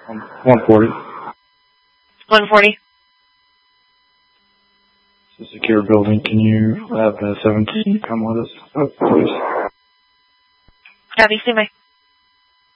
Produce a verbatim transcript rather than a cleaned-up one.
one forty. one forty. It's a secure building. Can you have the seventeen come with us? Oh, please. Copy, stand by.